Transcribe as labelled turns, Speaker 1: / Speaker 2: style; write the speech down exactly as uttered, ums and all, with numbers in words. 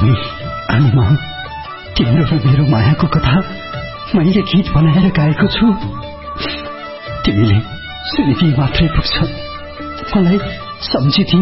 Speaker 1: तिमी अनि म तिम्रो र मेरो मायाको कथा मैले गीत बनाएर गाएको छु। तिमीले सुनिदिए मात्रै पुग्छ। मलाई सम्झिदिए